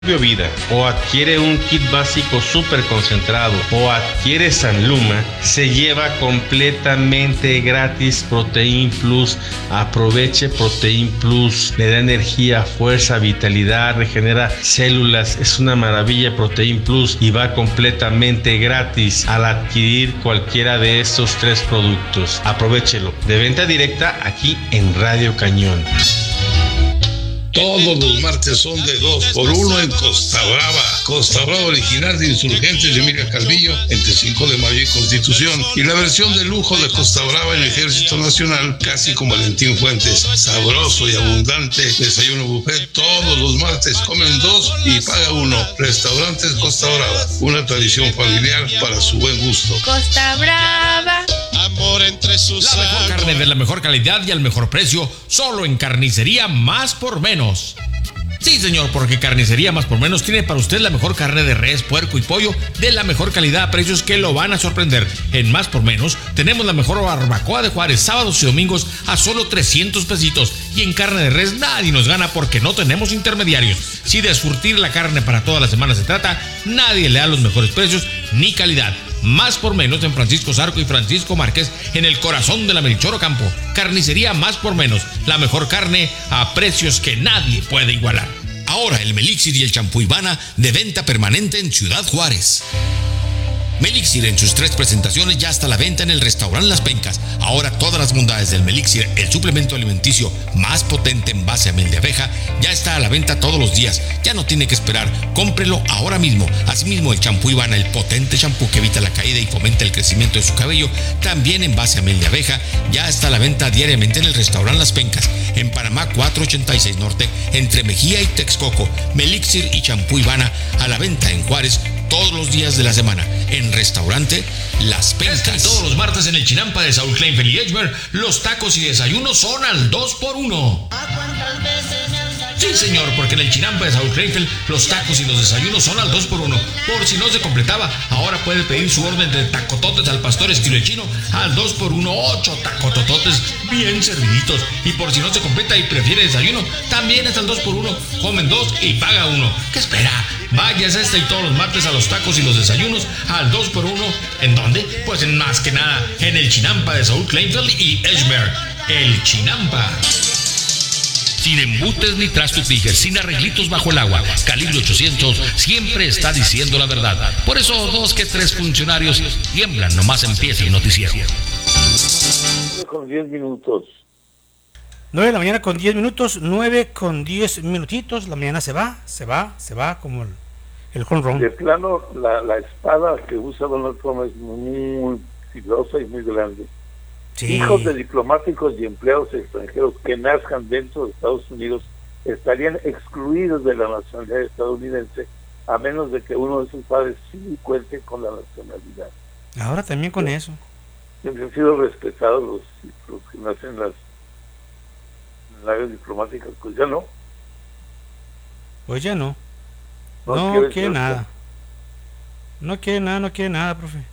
Vida o adquiere un kit básico súper concentrado o adquiere San Luma, se lleva completamente gratis Protein Plus. Aproveche Protein Plus, le da energía, fuerza, vitalidad, regenera células, es una maravilla Protein Plus y va completamente gratis al adquirir cualquiera de estos 3 productos. Aprovéchelo, de venta directa aquí en Radio Cañón. Todos los martes son de 2x1 en Costa Brava. Costa Brava original de Insurgentes de Emilia Calvillo, entre 5 de mayo y Constitución. Y la versión de lujo de Costa Brava en Ejército Nacional, casi con Valentín Fuentes. Sabroso y abundante desayuno buffet todos los martes. Comen 2 y paga 1. Restaurantes Costa Brava, una tradición familiar para su buen gusto. Costa Brava. Amor entre sus La mejor carne de la mejor calidad y al mejor precio, solo en Carnicería Más por Menos. Sí, señor, porque Carnicería Más por Menos tiene para usted la mejor carne de res, puerco y pollo de la mejor calidad a precios que lo van a sorprender. En Más por Menos tenemos la mejor barbacoa de Juárez, sábados y domingos a solo 300 pesitos. Y en carne de res nadie nos gana porque no tenemos intermediarios. Si de surtir la carne para toda la semana se trata, nadie le da los mejores precios ni calidad. Más por Menos en Francisco Zarco y Francisco Márquez, en el corazón de la Melchor Ocampo. Carnicería Más por Menos, la mejor carne a precios que nadie puede igualar. Ahora el Melixir y el champú Ivana de venta permanente en Ciudad Juárez. Melixir en sus 3 presentaciones ya está a la venta en el restaurante Las Pencas. Ahora todas las bondades del Melixir, el suplemento alimenticio más potente en base a miel de abeja, ya está a la venta todos los días. Ya no tiene que esperar, cómprelo ahora mismo. Asimismo el champú Ivana, el potente champú que evita la caída y fomenta el crecimiento de su cabello, también en base a miel de abeja, ya está a la venta diariamente en el restaurante Las Pencas, en Panamá 486 Norte, entre Mejía y Texcoco. Melixir y champú Ivana a la venta en Juárez todos los días de la semana, en restaurante Las Pencas. Todos los martes en el Chinampa de Saúl Kleinfeld y Edgemer, los tacos y desayunos son al 2x1. Sí, señor, porque en el Chinampa de Saúl Kleinfeld, los tacos y los desayunos son al 2x1. Por si no se completaba, ahora puede pedir su orden de tacototes al pastor estilo chino al 2x1, 8 tacotototes bien serviditos. Y por si no se completa y prefiere desayuno, también es al 2x1. Comen 2 y paga 1. ¿Qué espera? Váyase y todos los martes a los tacos y los desayunos al 2x1. ¿En dónde? Pues en más que nada, en el Chinampa de Saúl Kleinfeld y Edgemer. El Chinampa. Sin embutes ni trastos Tiger, sin arreglitos bajo el agua. Calibre 800 siempre está diciendo la verdad. Por eso 2 que 3 funcionarios tiemblan, nomás empieza el noticiero. Con 10 minutos. 9 de la mañana con 10 minutos, 9 con 10 minutitos, la mañana se va como el home run. De plano, la espada que usa Donald Trump es muy filosa y muy grande. Sí. Hijos de diplomáticos y empleados extranjeros que nazcan dentro de Estados Unidos estarían excluidos de la nacionalidad estadounidense, a menos de que uno de sus padres sí cuente con la nacionalidad. Ahora también con eso. Siempre han sido respetados los que nacen en las áreas diplomáticas, pues ya no. Pues ya no. No quiere nada. No quiere nada, profe.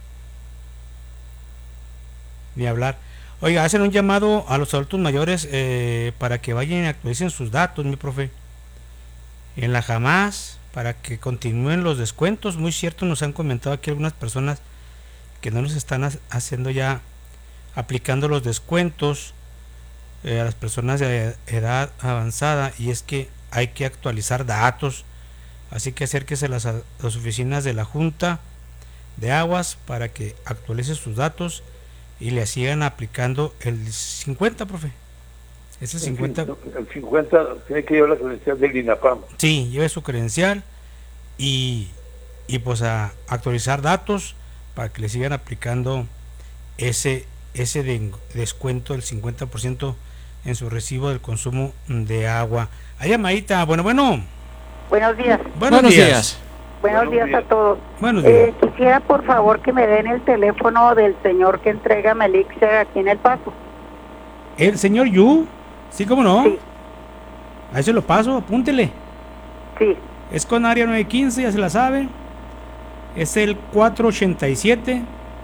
Ni hablar. Oiga, hacen un llamado a los adultos mayores para que vayan y actualicen sus datos, mi profe. En la Jamás, para que continúen los descuentos. Muy cierto, nos han comentado aquí algunas personas que no nos están haciendo ya, aplicando los descuentos a las personas de edad avanzada, y es que hay que actualizar datos. Así que acérquese a las oficinas de la Junta de Aguas para que actualice sus datos y le sigan aplicando el 50, profe. Es el 50. El 50 tiene que llevar la credencial del INAPAM. Sí, lleve su credencial y pues a actualizar datos para que le sigan aplicando ese descuento del 50% en su recibo del consumo de agua. Ahí, Llamadita, bueno. Buenos días. Buenos días. Buenos días a todos. Buenos días. Quisiera por favor que me den el teléfono del señor que entrega Melixir aquí en El Paso. ¿El señor Yu? Sí, ¿cómo no? Sí. Ahí se lo paso, apúntele. Sí. Es con área 915, ya se la sabe. Es el 487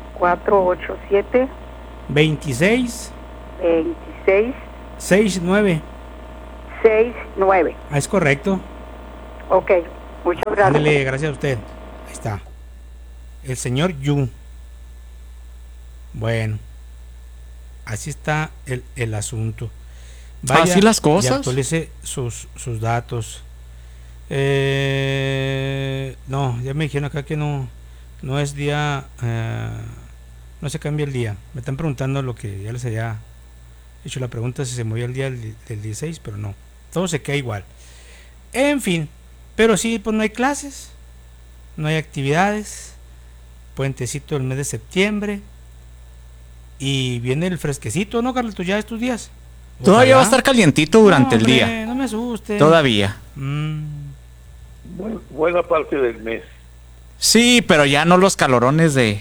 26 69. 69. Ah, es correcto. Ok. Muchas gracias. Ándele, gracias a usted. Ahí está. El señor Yu. Bueno, así está el asunto. Vaya, así las cosas. y actualice sus datos. No, ya me dijeron acá que no es día, no se cambia el día. Me están preguntando lo que ya les había hecho la pregunta, si se movía el día del 16, pero no, todo se queda igual. En fin, pero sí, pues no hay clases, no hay actividades, puentecito el mes de septiembre, y viene el fresquecito, ¿no, Carlitos? Ya estos días. Todavía va a estar calientito durante el día. No me asuste. Todavía. Buena parte del mes. Sí, pero ya no los calorones de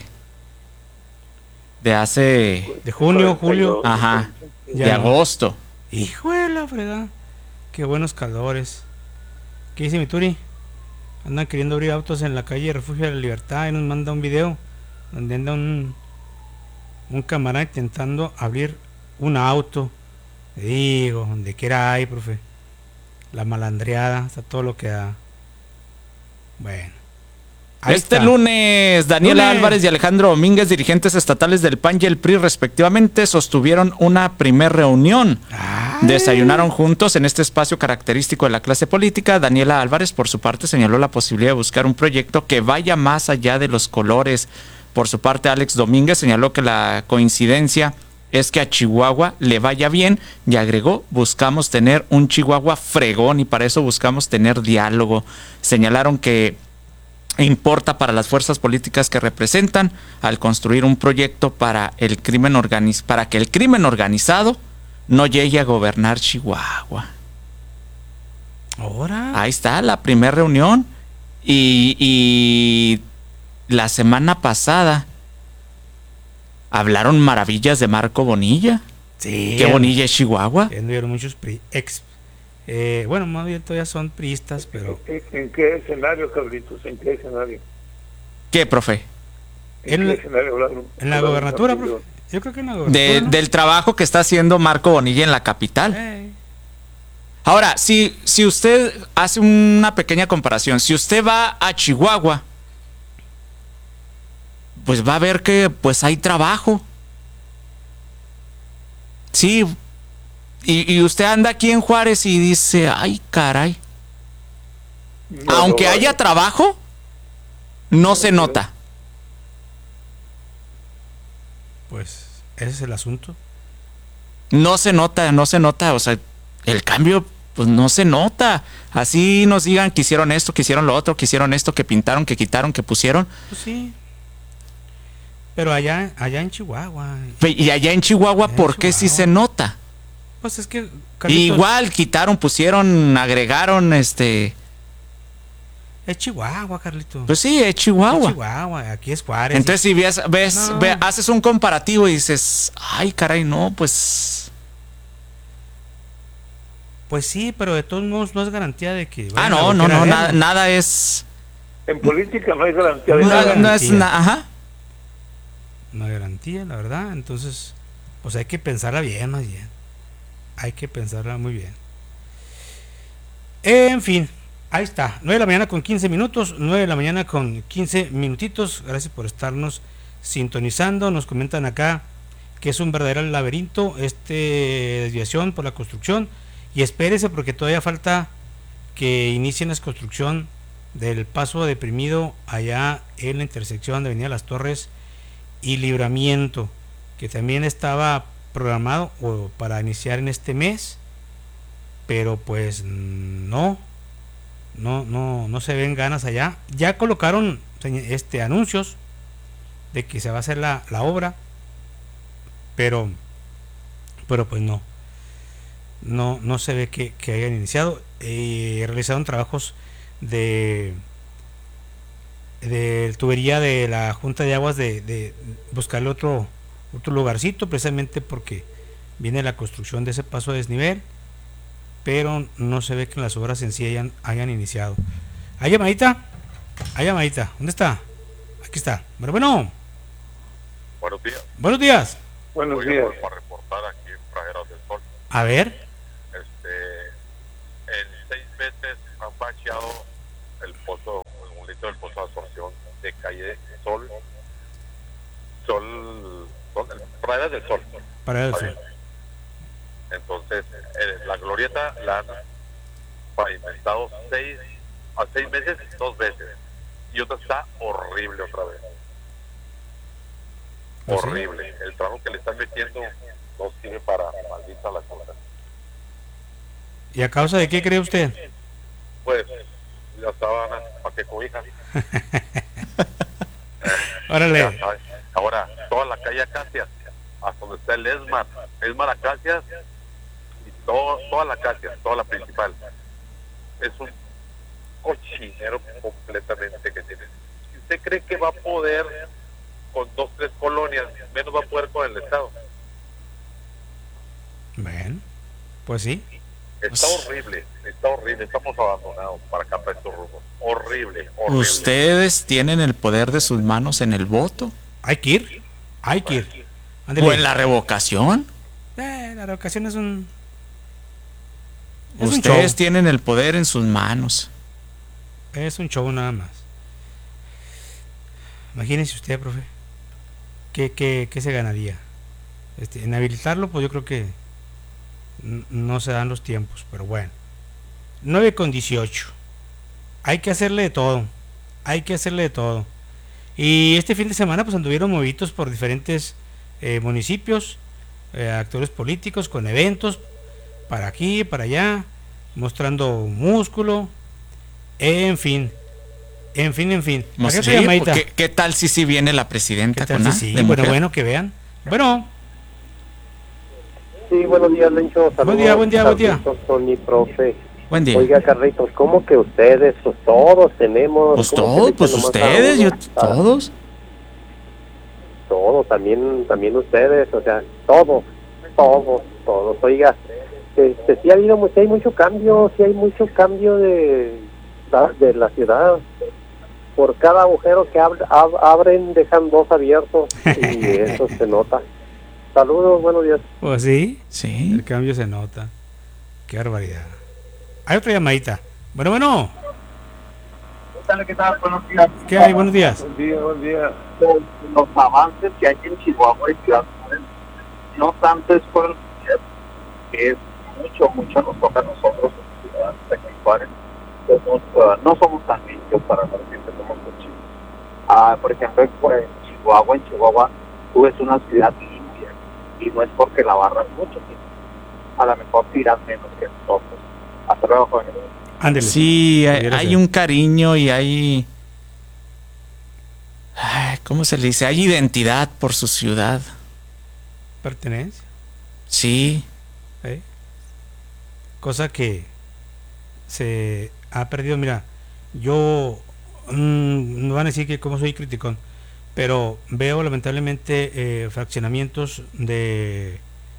hace... De junio, julio. Ajá. Ya de no. agosto. Hijo de la fregada. Qué buenos calores. ¿Qué dice mi Turi? Andan queriendo abrir autos en la calle Refugio de la Libertad y nos manda un video donde anda un camarada intentando abrir un auto. Digo, donde quiera hay, profe. La malandreada, está todo lo que da. Bueno. Ahí Este está. lunes, Daniela Álvarez y Alejandro Domínguez, dirigentes estatales del PAN y el PRI respectivamente, sostuvieron una primer reunión. Desayunaron juntos en este espacio característico de la clase política. Daniela Álvarez, por su parte, señaló la posibilidad de buscar un proyecto que vaya más allá de los colores. Por su parte, Alex Domínguez señaló que la coincidencia es que a Chihuahua le vaya bien y agregó, buscamos tener un Chihuahua fregón y para eso buscamos tener diálogo. Señalaron que importa para las fuerzas políticas que representan al construir un proyecto para que el crimen organizado no llegue a gobernar Chihuahua. Ahora. Ahí está la primera reunión y la semana pasada hablaron maravillas de Marco Bonilla. Sí. Qué Bonilla es Chihuahua. Vieron muchos bueno, más bien todavía son priistas, pero... ¿En qué escenario, Carlitos? ¿En qué escenario? ¿Qué, profe? ¿En qué escenario hablaron? En la gobernatura, profe. Yo creo que en la gobernatura, ¿no? Del trabajo que está haciendo Marco Bonilla en la capital. Ahora, si usted hace una pequeña comparación, si usted va a Chihuahua, pues va a ver que pues hay trabajo. Sí. Y usted anda aquí en Juárez y dice, ay, caray. No, aunque haya trabajo, no se nota. Pues ese es el asunto. No se nota. O sea, el cambio, pues no se nota. Así nos digan que hicieron esto, que hicieron lo otro, que hicieron esto, que pintaron, que quitaron, que pusieron. Pues sí. Pero allá en Chihuahua. Y allá en Chihuahua, ¿por qué sí se nota? Pues es que... Carlitos, igual quitaron, pusieron, agregaron, Es Chihuahua, Carlito. Pues sí, es Chihuahua. Es Chihuahua, aquí es Juárez. Entonces si haces un comparativo y dices, ay, caray, no, pues... Pues sí, pero de todos modos no es garantía de que... Nada es... En política no hay garantía de nada. nada. Ajá. No hay garantía, la verdad. Entonces, pues hay que pensarla bien, más bien. Hay que pensarla muy bien. En fin, ahí está. 9 de la mañana con 15 minutos. 9 de la mañana con 15 minutitos. Gracias por estarnos sintonizando. Nos comentan acá que es un verdadero laberinto desviación por la construcción. Y espérese porque todavía falta que inicien la construcción del paso deprimido allá en la intersección de Avenida Las Torres y Libramiento, que también estaba programado para iniciar en este mes, pero pues no se ven ganas allá. Ya colocaron anuncios de que se va a hacer la obra, pero pues no se ve que hayan iniciado. Realizaron trabajos de tubería de la Junta de Aguas de buscarle otro lugarcito, precisamente porque viene la construcción de ese paso a desnivel, pero no se ve que las obras en sí hayan iniciado. ¿Hay llamadita? ¿Dónde está? Aquí está. Bueno. Buenos días. Buenos días. Para reportar aquí en Praderas del Sol. A ver. En 6 meses han bacheado el pozo, un litro del pozo de absorción de calle Sol, Praderas del Sol. Praderas del Sol. Entonces, la glorieta la han pavimentado 6 meses, 2 veces. Y otra está horrible otra vez. ¿Ah, sí? Horrible. El trabajo que le están metiendo no sirve para maldita la cosa. ¿Y a causa de qué cree usted? Pues, ya estaban para que cobijan. Órale. Ya sabes. Ahora, toda la calle Acacias, hasta donde está el Esmar Acacias, y toda la Acacias, toda la principal, es un cochinero completamente que tiene. Si usted cree que va a poder con 2, 3 colonias, menos va a poder con el Estado. Bueno, pues sí. Está horrible, estamos abandonados para acá, para estos rumbos. Horrible. Ustedes tienen el poder de sus manos en el voto. Hay que ir. Ándele. ¿O en la revocación? La revocación es un Ustedes show. tienen el poder en sus manos. Es un show nada más. Imagínese usted, profe. ¿Qué se ganaría? En habilitarlo, pues yo creo que no se dan los tiempos, pero bueno. 9:18. Hay que hacerle de todo. Y este fin de semana pues anduvieron movidos por diferentes municipios, actores políticos con eventos para aquí, para allá, mostrando músculo, en fin. ¿Qué tal si viene la presidenta? ¿Qué tal si sí? Bueno, que vean. Bueno. Sí, buenos días, Lencho. Saludos. Buen día. Tony, profe. Buen día. Oiga, Carlitos, ¿cómo que ustedes? Pues todos tenemos... Pues todos, pues ustedes, todos. Todos, también ustedes, o sea, todos. Oiga, sí hay mucho cambio de la ciudad. Por cada agujero que abren, dejan 2 abiertos y eso se nota. Saludos, buenos días. Pues sí, el cambio se nota. Qué barbaridad. Hay otra llamadita. Bueno. ¿Qué tal? Buenos días. ¿Qué hay? Buenos días. Buen día. Los avances que hay en Chihuahua y Ciudad Juárez, no tanto es por el gobierno, que es mucho nos toca a nosotros, los ciudadanos de aquí en Juárez. No somos tan limpios para la gente como cochinos. Por ejemplo, en Chihuahua, tú ves una ciudad limpia y no es porque la barras mucho, sino a lo mejor tiras menos que nosotros. Hasta luego, jóvenes. Ándele. Sí, hay un cariño y hay... ¿Cómo se le dice? Hay identidad por su ciudad. ¿Pertenencia? Sí. Cosa que se ha perdido. Mira, yo no van a decir que como soy criticón, pero veo lamentablemente fraccionamientos de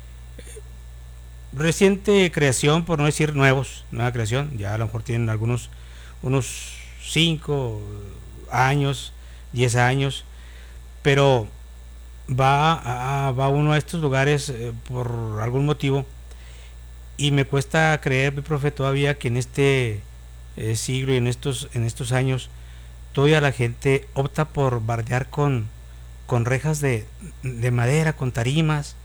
reciente creación, por no decir nueva creación, ya a lo mejor tienen unos 5 años, 10 años, pero va uno a estos lugares por algún motivo, y me cuesta creer, mi profe, todavía que en este siglo y en estos años todavía la gente opta por bardear con rejas de madera, con tarimas,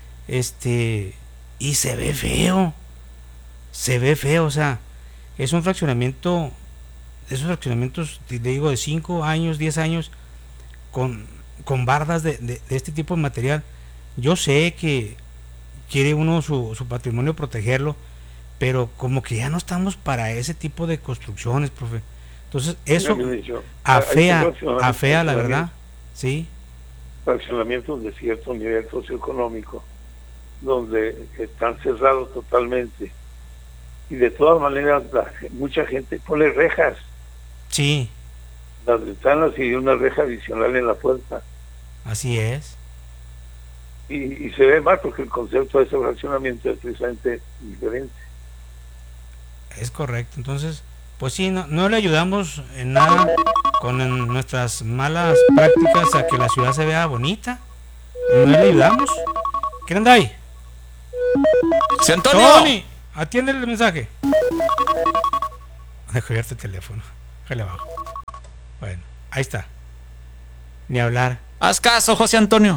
y se ve feo, o sea, es un fraccionamiento, esos fraccionamientos, te digo, de 5 años, 10 años, con bardas de este tipo de material. Yo sé que quiere uno su patrimonio protegerlo, pero como que ya no estamos para ese tipo de construcciones, profe. Entonces eso afea la verdad, sí. Fraccionamientos de cierto nivel socioeconómico, donde están cerrados totalmente, y de todas maneras mucha gente pone rejas, sí, las ventanas y una reja adicional en la puerta. Así es. Y se ve mal porque el concepto de ese fraccionamiento es precisamente diferente. Es correcto. Entonces, pues sí, no le ayudamos en nada con nuestras malas prácticas a que la ciudad se vea bonita. No le ayudamos. ¿Quién anda ahí? ¡Sí, Antonio! Tony, atiende el mensaje. Dejo abierto el teléfono. Déjale bajo. Bueno, ahí está. Ni hablar. Haz caso, José Antonio.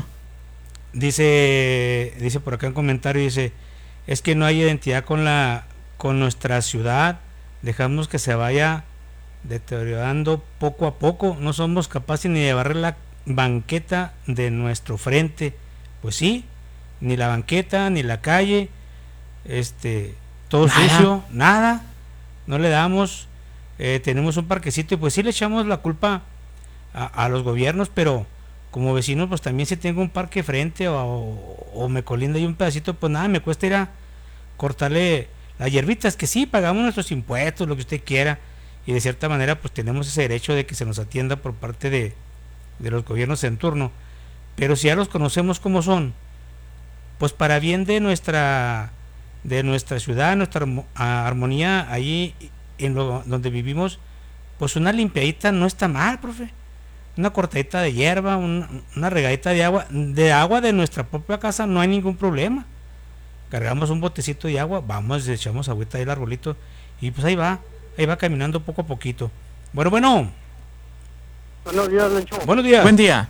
Dice por acá un comentario, dice, es que no hay identidad con nuestra ciudad, dejamos que se vaya deteriorando poco a poco, no somos capaces ni de barrer la banqueta de nuestro frente. Pues sí, ni la banqueta, ni la calle, todo sucio, nada, no le damos, tenemos un parquecito y pues sí le echamos la culpa a los gobiernos, pero como vecinos pues también si tengo un parque frente o me colinda y un pedacito, pues nada, me cuesta ir a cortarle las hierbitas, que sí, pagamos nuestros impuestos, lo que usted quiera, y de cierta manera pues tenemos ese derecho de que se nos atienda por parte de los gobiernos en turno, pero si ya los conocemos como son, pues para bien de nuestra ciudad, nuestra armonía ahí donde vivimos, pues una limpiadita no está mal, profe. Una cortadita de hierba, una regadita de agua de nuestra propia casa, no hay ningún problema. Cargamos un botecito de agua, vamos, echamos agüita del arbolito y pues ahí va caminando poco a poquito. Bueno. Buenos días, Lencho. Buenos días. Buen día.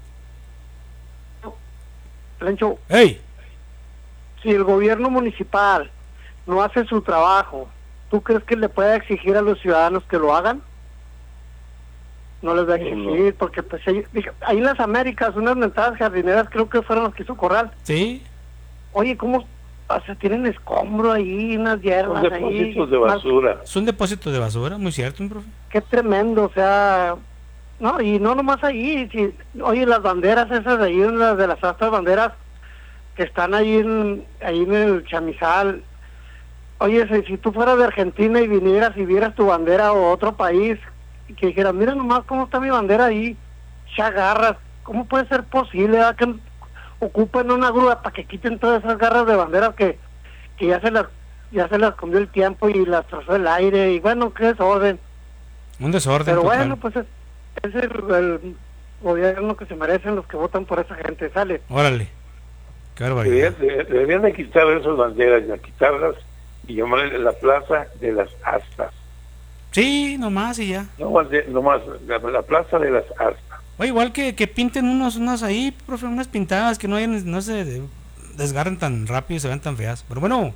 Lencho. Hey. Si el gobierno municipal no hace su trabajo, ¿tú crees que le pueda exigir a los ciudadanos que lo hagan? No les va a exigir, porque pues ahí en las Américas, unas mentadas jardineras creo que fueron las que hizo Corral. Sí. Oye, ¿cómo? O sea, tienen escombro ahí, unas hierbas Son ahí. depósitos de basura. Son depósitos de basura, muy cierto, profe. Qué tremendo, o sea... No, y no nomás ahí. Oye, las banderas esas de ahí, las de las astras banderas que están ahí en el Chamizal. Oye, si tú fueras de Argentina y vinieras y vieras tu bandera o otro país, que dijeras, mira nomás cómo está mi bandera ahí, ya agarras, ¿cómo puede ser posible que ocupen una grúa para que quiten todas esas garras de banderas que ya se las comió el tiempo y las trozó el aire? Y bueno, qué desorden. Un desorden. Pero total. bueno, pues es el gobierno que se merecen los que votan por esa gente, sale. Órale, qué barbaridad. Deberían de quitar esas banderas, de quitarlas y llamarle la plaza de las astas. Sí, nomás y ya. Nomás, la plaza de las astas. O igual que pinten unos ahí, profe, unas pintadas que no se desgarren tan rápido y se ven tan feas. Pero bueno.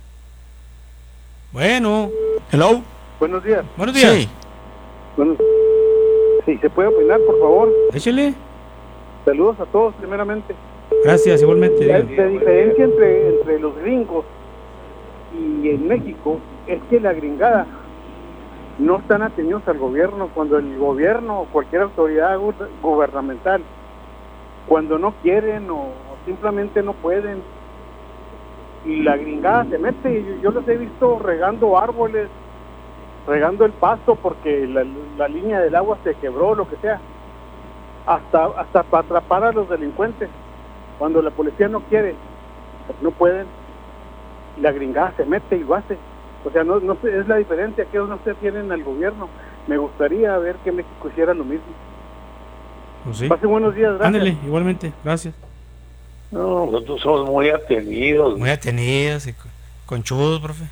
Hello. Buenos días. Buenos días. Sí. Bueno, si se puede opinar, por favor. Échale. Saludos a todos, primeramente. Gracias, igualmente. La diferencia entre los gringos y en México es que la gringada no están atendidos al gobierno. Cuando el gobierno o cualquier autoridad gubernamental, cuando no quieren o simplemente no pueden, y la gringada se mete. Yo los he visto regando árboles, regando el pasto porque la línea del agua se quebró, lo que sea, hasta para atrapar a los delincuentes. Cuando la policía no quiere, pues no pueden, y la gringada se mete y lo hace. O sea, no sé, es la diferencia que no se tienen al gobierno. Me gustaría ver que México hiciera lo mismo. Pues sí. Pase buenos días, gracias. Ándale, igualmente, gracias. No, nosotros somos muy atenidos. Muy atenidos y conchudos, profe.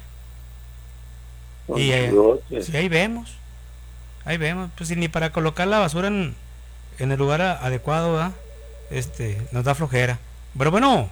Y sí, ahí vemos, pues si ni para colocar la basura en el lugar adecuado, ¿verdad? Nos da flojera. Pero bueno.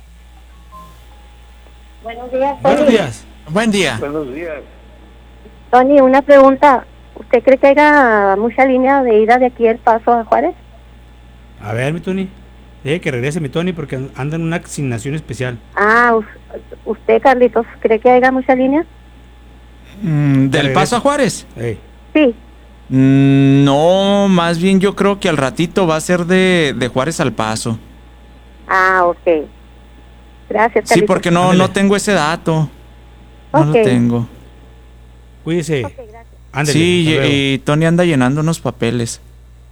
Buenos días, Tony. Buenos días. Buen día. Buenos días. Tony, una pregunta. ¿Usted cree que haya mucha línea de ida de aquí El Paso a Juárez? A ver, mi Tony. Deje que regrese mi Tony porque anda en una asignación especial. ¿Usted, Carlitos, cree que haya mucha línea? ¿Del Paso a Juárez? Sí. No, más bien yo creo que al ratito va a ser de Juárez al Paso. Ok. Gracias, Carlitos. Sí, porque no tengo ese dato. No lo tengo. Cuídese. Gracias. Sí, y Tony anda llenando unos papeles.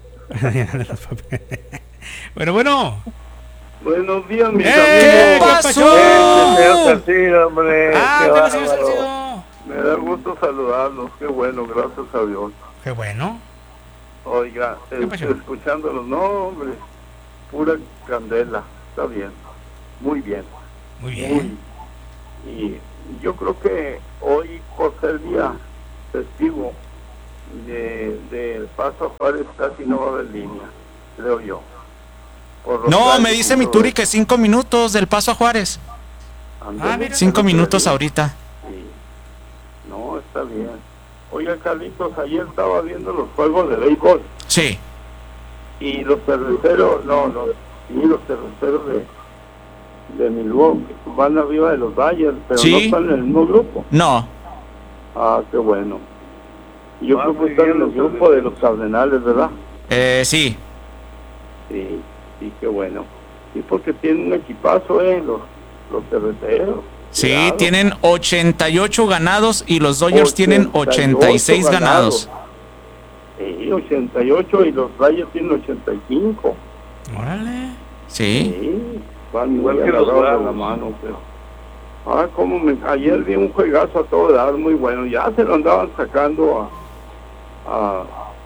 Bueno. Buenos días, mis amigos. ¿Qué pasó? Señor Salcido, hombre. Hola, señor Salcido. Me da gusto saludarlos. Qué bueno, gracias a Dios. Qué bueno. Oiga, escuchándolos, no, hombre, pura candela. Está bien. Muy bien. Muy bien. Y yo creo que hoy, por ser día festivo del Paso a Juárez casi no va a haber línea, creo yo. No, me dice mi Turi que 5 minutos del Paso a Juárez. 5 minutos ahorita. Sí. No, está bien. Oiga, Carlitos, ayer estaba viendo los juegos de béisbol. Sí. Y los cerveceros, los cerveceros de Milwaukee van arriba de los Dodgers, pero ¿Sí? no están en el mismo grupo. No. Ah, qué bueno. Yo creo que están en el grupo de los Cardenales, ¿verdad? Sí. Sí, qué bueno. Sí, porque tienen un equipazo, los cerveceros. Sí, Cuidado. tienen 88 ganados y los Dodgers tienen 86 ganados. Sí, 88 y los Rayos tienen 85. Órale. Sí. Van Igual muy que los agarrados de Bravos. la mano, pero... ayer vi un juegazo a todo dar muy bueno. Ya se lo andaban sacando a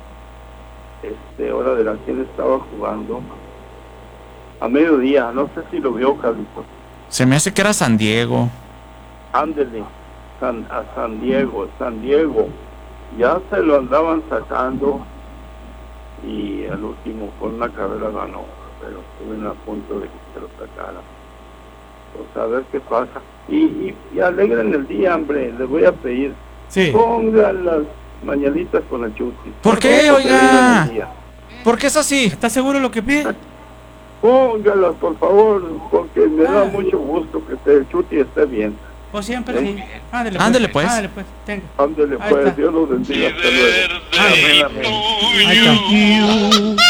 hora de la quien estaba jugando. A mediodía, no sé si lo vio, Carlitos. Se me hace que era San Diego. Ándele, a San Diego. Ya se lo andaban sacando y al último con una carrera ganó, pero estuvieron a punto de que se lo sacara. Pues a ver qué pasa. Y alegren el día, hombre, les voy a pedir. Sí. Pongan las mañanitas con el Chuti. ¿Por qué, oiga? ¿Por qué es así? ¿Estás seguro de lo que pide? Póngalas, por favor, porque me da mucho gusto que el Chuti esté bien. Pues siempre sí. Ándele, pues. Ándele, pues. Tenga. Ándele, Ahí pues. está. Dios los bendiga. Hasta luego. Amén, amén. Ahí está.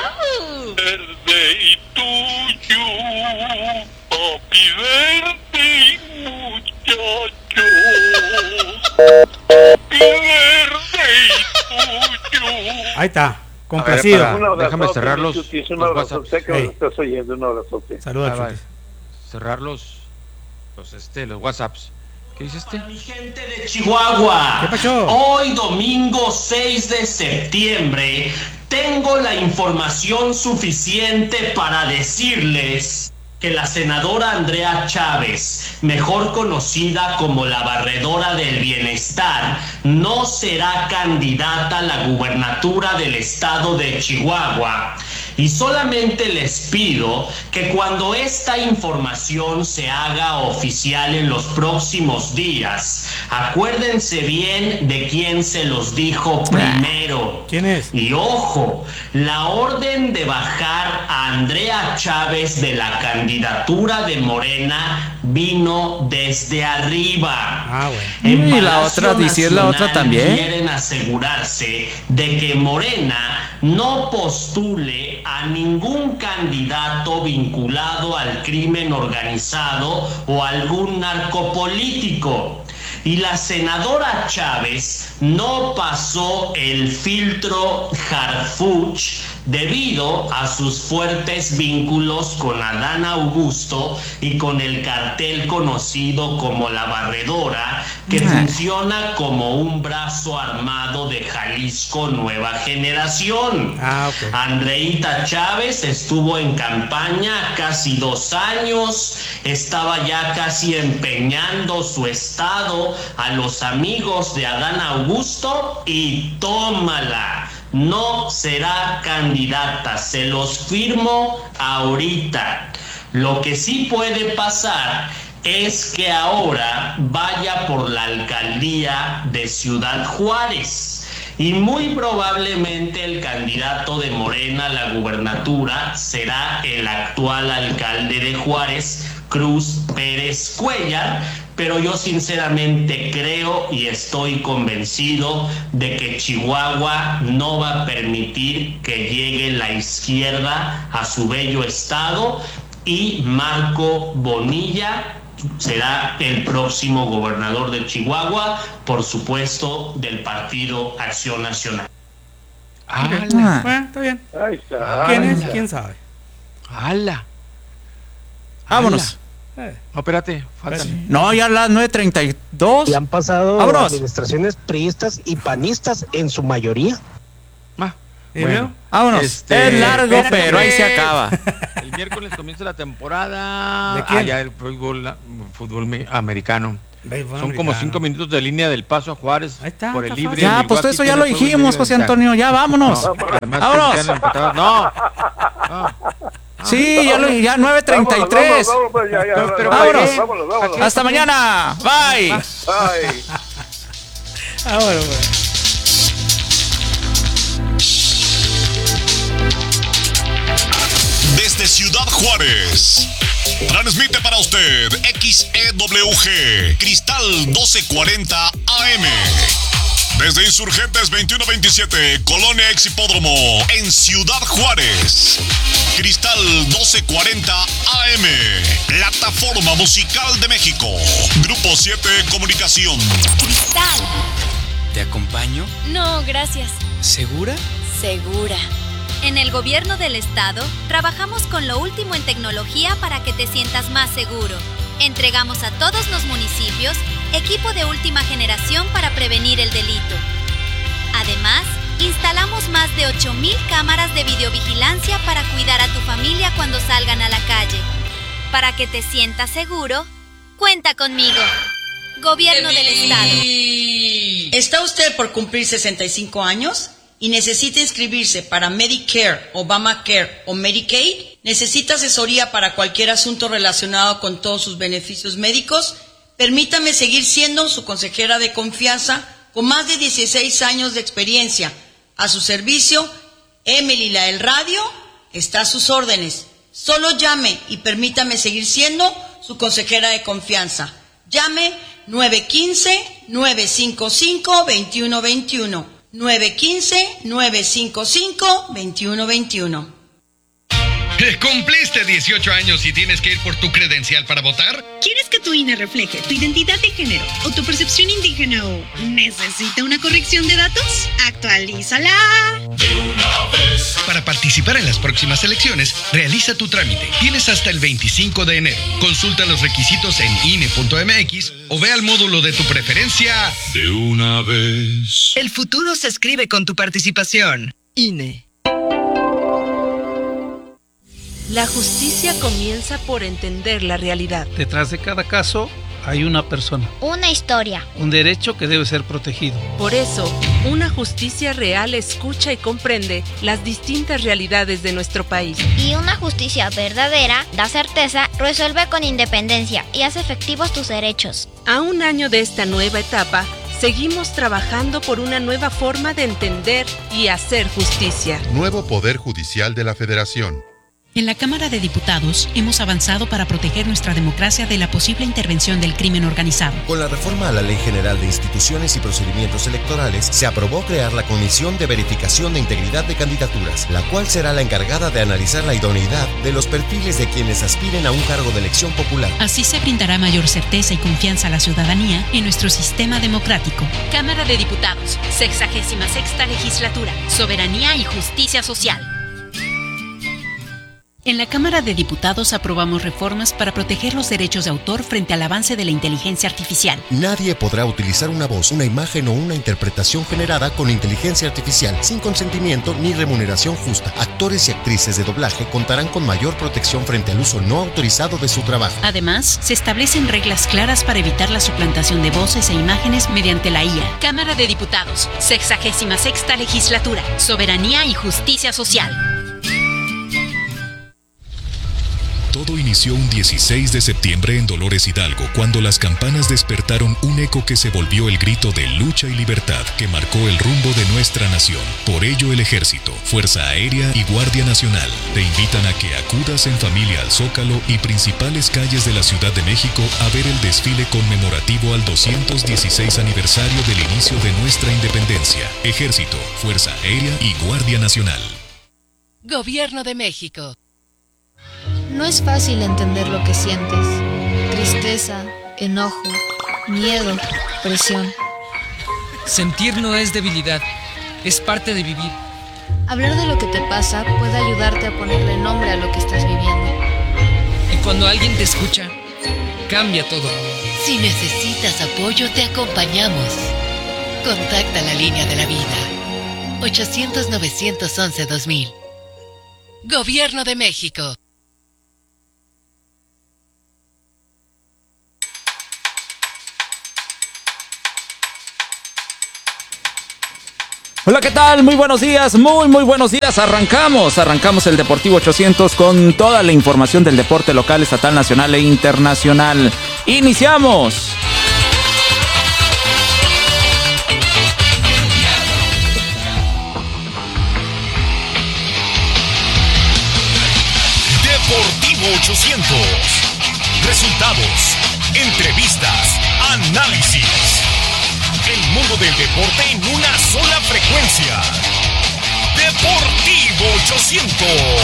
Ahí está, complacido. Déjame cerrar los Un abrazo, sé que Hey. nos estás oyendo, un abrazote. Saludos, va. Chutis. Cerrar los WhatsApps. ¿Qué dice este? Mi gente de Chihuahua, ¿Qué pasó? hoy domingo 6 de septiembre tengo la información suficiente para decirles que la senadora Andrea Chávez, mejor conocida como la barredora del bienestar, no será candidata a la gubernatura del estado de Chihuahua. Y solamente les pido que cuando esta información se haga oficial en los próximos días, acuérdense bien de quién se los dijo primero. ¿Quién es? Y ojo, la orden de bajar a Andrea Chávez de la candidatura de Morena vino desde arriba. Ah, bueno. En Y la Palacio otra, dice la otra Nacional también. quieren asegurarse de que Morena no postule a ningún candidato vinculado al crimen organizado o algún narcopolítico. Y la senadora Chávez no pasó el filtro Harfuch debido a sus fuertes vínculos con Adán Augusto y con el cartel conocido como La Barredora, que funciona como un brazo armado de Jalisco Nueva Generación. Ok. Andreita Chávez estuvo en campaña casi 2 años, estaba ya casi empeñando su estado a los amigos de Adán Augusto y tómala. No será candidata, se los firmo ahorita. Lo que sí puede pasar es que ahora vaya por la alcaldía de Ciudad Juárez y muy probablemente el candidato de Morena a la gubernatura será el actual alcalde de Juárez, Cruz Pérez Cuellar, pero yo sinceramente creo y estoy convencido de que Chihuahua no va a permitir que llegue la izquierda a su bello estado y Marco Bonilla será el próximo gobernador de Chihuahua, por supuesto, del Partido Acción Nacional. Bueno, está bien. Ahí está. ¿Quién es? ¿Quién sabe? ¡Hala! Vámonos. No, espérate, faltan. No, ya a las 9:32. Y han pasado Vámonos. administraciones priistas y panistas en su mayoría. Bueno, vámonos. Es largo, pero ahí se acaba. El miércoles comienza la temporada ¿De quién? allá del fútbol americano. Son como 5 minutos de línea del Paso a Juárez. Ahí está, por el está libre. Ya, pues eso ya lo dijimos, José Antonio. Ya, vámonos. Vámonos. No. Sí, ya 9:33. Vámonos. Hasta mañana. Bye. Desde Ciudad Juárez, transmite para usted XEWG Cristal 1240 AM. Desde Insurgentes 2127, Colonia Exhipódromo, en Ciudad Juárez. Cristal 1240 AM, Plataforma Musical de México. Grupo 7 Comunicación. Cristal. ¿Te acompaño? No, gracias. ¿Segura? Segura. En el gobierno del estado, trabajamos con lo último en tecnología para que te sientas más seguro. Entregamos a todos los municipios equipo de última generación para prevenir el delito. Además, instalamos más de 8,000 cámaras de videovigilancia para cuidar a tu familia cuando salgan a la calle. Para que te sientas seguro, cuenta conmigo. Gobierno del estado. ¿Está usted por cumplir 65 años? ¿Y necesita inscribirse para Medicare, Obamacare o Medicaid? ¿Necesita asesoría para cualquier asunto relacionado con todos sus beneficios médicos? Permítame seguir siendo su consejera de confianza con más de 16 años de experiencia. A su servicio, Emily la del radio está a sus órdenes. Solo llame y permítame seguir siendo su consejera de confianza. Llame 915-955-2121. 915-955-2121. ¿Cumpliste 18 años y tienes que ir por tu credencial para votar? ¿Quieres que tu INE refleje tu identidad de género o tu percepción indígena o necesita una corrección de datos? ¡Actualízala! De una vez. Para participar en las próximas elecciones, realiza tu trámite. Tienes hasta el 25 de enero. Consulta los requisitos en INE.mx o ve al módulo de tu preferencia. De una vez. El futuro se escribe con tu participación. INE. La justicia comienza por entender la realidad. Detrás de cada caso hay una persona. Una historia. Un derecho que debe ser protegido. Por eso, una justicia real escucha y comprende las distintas realidades de nuestro país. Y una justicia verdadera da certeza, resuelve con independencia y hace efectivos tus derechos. A un año de esta nueva etapa, seguimos trabajando por una nueva forma de entender y hacer justicia. Nuevo Poder Judicial de la Federación. En la Cámara de Diputados hemos avanzado para proteger nuestra democracia de la posible intervención del crimen organizado. Con la reforma a la Ley General de Instituciones y Procedimientos Electorales, se aprobó crear la Comisión de Verificación de Integridad de Candidaturas, la cual será la encargada de analizar la idoneidad de los perfiles de quienes aspiren a un cargo de elección popular. Así se brindará mayor certeza y confianza a la ciudadanía en nuestro sistema democrático. Cámara de Diputados, 66ª Legislatura, Soberanía y Justicia Social. En la Cámara de Diputados aprobamos reformas para proteger los derechos de autor frente al avance de la inteligencia artificial. Nadie podrá utilizar una voz, una imagen o una interpretación generada con inteligencia artificial sin consentimiento ni remuneración justa. Actores y actrices de doblaje contarán con mayor protección frente al uso no autorizado de su trabajo. Además, se establecen reglas claras para evitar la suplantación de voces e imágenes mediante la IA. Cámara de Diputados, 66ª Legislatura, Soberanía y Justicia Social. Todo inició un 16 de septiembre en Dolores Hidalgo, cuando las campanas despertaron un eco que se volvió el grito de lucha y libertad que marcó el rumbo de nuestra nación. Por ello, el Ejército, Fuerza Aérea y Guardia Nacional te invitan a que acudas en familia al Zócalo y principales calles de la Ciudad de México a ver el desfile conmemorativo al 216 aniversario del inicio de nuestra independencia. Ejército, Fuerza Aérea y Guardia Nacional. Gobierno de México. No es fácil entender lo que sientes. Tristeza, enojo, miedo, presión. Sentir no es debilidad, es parte de vivir. Hablar de lo que te pasa puede ayudarte a ponerle nombre a lo que estás viviendo. Y cuando alguien te escucha, cambia todo. Si necesitas apoyo, te acompañamos. Contacta la línea de la vida. 800-911-2000. Gobierno de México. Hola, ¿qué tal? Muy buenos días, muy buenos días. Arrancamos el Deportivo 800 con toda la información del deporte local, estatal, nacional e internacional. ¡Iniciamos! Deportivo 800. Resultados, entrevistas, análisis. El mundo del deporte en una sola frecuencia. Deportivo 800.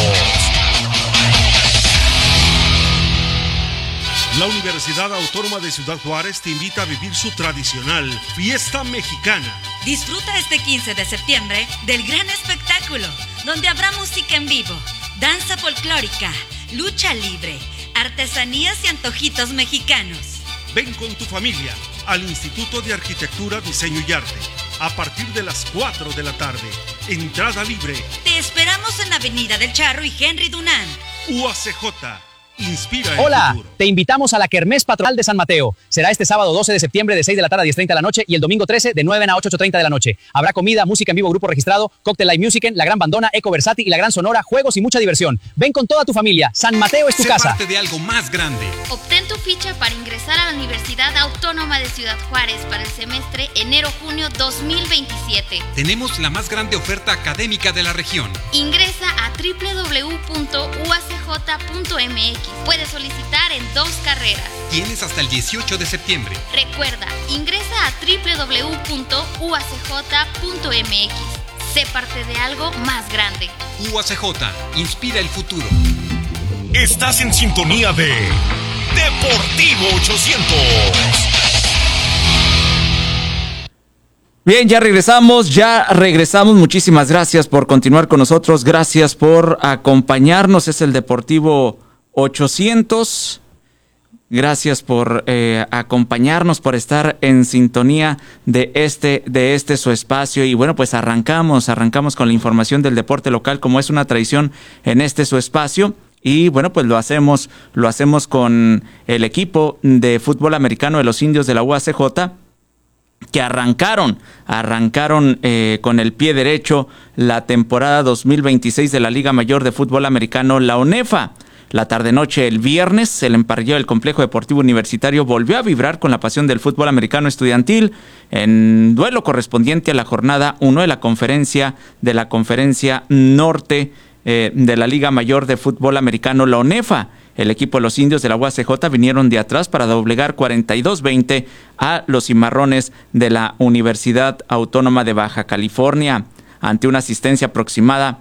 La Universidad Autónoma de Ciudad Juárez te invita a vivir su tradicional fiesta mexicana. Disfruta este 15 de septiembre del gran espectáculo, donde habrá música en vivo, danza folclórica, lucha libre, artesanías y antojitos mexicanos. Ven con tu familia al Instituto de Arquitectura, Diseño y Arte a partir de las 4 de la tarde. Entrada libre. Te esperamos en Avenida del Charro y Henry Dunant. UACJ. Inspira el Hola, futuro. Te invitamos a la Kermés Patronal de San Mateo. Será este sábado 12 de septiembre de 6 de la tarde a 10:30 de la noche y el domingo 13 de 9 a 8:30 de la noche. Habrá comida, música en vivo, grupo registrado, Cocktail Live Music, la Gran Bandona, Eco Versati y la Gran Sonora, juegos y mucha diversión. Ven con toda tu familia. San Mateo es tu casa. Sé parte de algo más grande. Obtén tu ficha para ingresar a la Universidad Autónoma de Ciudad Juárez para el semestre enero-junio 2027. Tenemos la más grande oferta académica de la región. Ingresa a www.uacj.mx. Puedes solicitar en 2 carreras. Tienes hasta el 18 de septiembre. Recuerda, ingresa a www.uacj.mx. Sé parte de algo más grande. UACJ, inspira el futuro. Estás en sintonía de Deportivo 800. Bien, ya regresamos. Muchísimas gracias por continuar con nosotros. Gracias por acompañarnos. Es el Deportivo 800. Gracias por acompañarnos, por estar en sintonía de este su espacio. Y bueno, pues arrancamos con la información del deporte local, como es una tradición en este su espacio. Y bueno, pues lo hacemos con el equipo de fútbol americano de los Indios de la UACJ, que arrancaron con el pie derecho la temporada 2026 de la Liga Mayor de Fútbol Americano, la ONEFA. La tarde-noche el viernes, el emparrillado del Complejo Deportivo Universitario volvió a vibrar con la pasión del fútbol americano estudiantil en duelo correspondiente a la jornada 1 de la conferencia norte de la Liga Mayor de Fútbol Americano, la ONEFA. El equipo de los Indios de la UACJ vinieron de atrás para doblegar 42-20 a los Cimarrones de la Universidad Autónoma de Baja California, ante una asistencia aproximada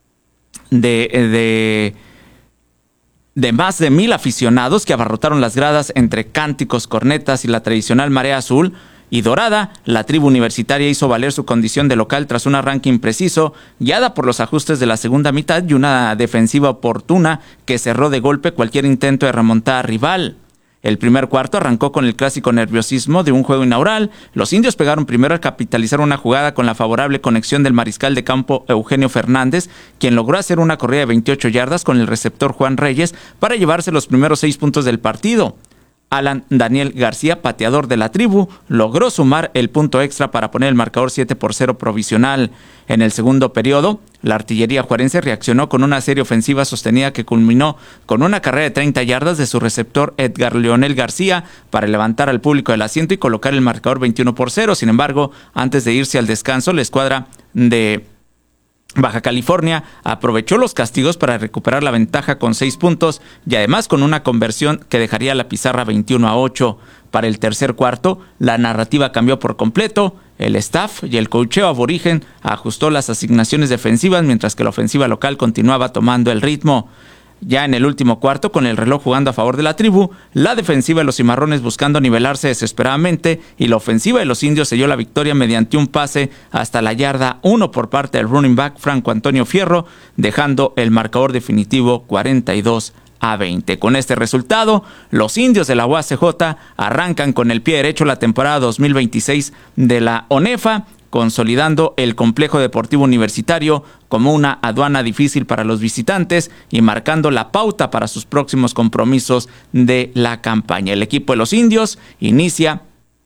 de más de 1,000 aficionados que abarrotaron las gradas entre cánticos, cornetas y la tradicional marea azul y dorada. La tribu universitaria hizo valer su condición de local tras un arranque impreciso, guiada por los ajustes de la segunda mitad y una defensiva oportuna que cerró de golpe cualquier intento de remontada rival. El primer cuarto arrancó con el clásico nerviosismo de un juego inaugural. Los Indios pegaron primero al capitalizar una jugada con la favorable conexión del mariscal de campo Eugenio Fernández, quien logró hacer una corrida de 28 yardas con el receptor Juan Reyes para llevarse los primeros 6 puntos del partido. Alan Daniel García, pateador de la tribu, logró sumar el punto extra para poner el marcador 7-0 provisional. En el segundo periodo, la artillería juarense reaccionó con una serie ofensiva sostenida que culminó con una carrera de 30 yardas de su receptor Edgar Leonel García para levantar al público del asiento y colocar el marcador 21-0. Sin embargo, antes de irse al descanso, la escuadra de Baja California aprovechó los castigos para recuperar la ventaja con 6 puntos y además con una conversión que dejaría la pizarra 21-8. Para el tercer cuarto, la narrativa cambió por completo. El staff y el coacheo aborigen ajustó las asignaciones defensivas mientras que la ofensiva local continuaba tomando el ritmo. Ya en el último cuarto, con el reloj jugando a favor de la tribu, la defensiva de los Cimarrones buscando nivelarse desesperadamente y la ofensiva de los Indios selló la victoria mediante un pase hasta la yarda 1 por parte del running back Franco Antonio Fierro, dejando el marcador definitivo 42-20. Con este resultado, los Indios de la UACJ arrancan con el pie derecho la temporada 2026 de la ONEFA, consolidando el complejo deportivo universitario como una aduana difícil para los visitantes y marcando la pauta para sus próximos compromisos de la campaña. El equipo de los Indios inicia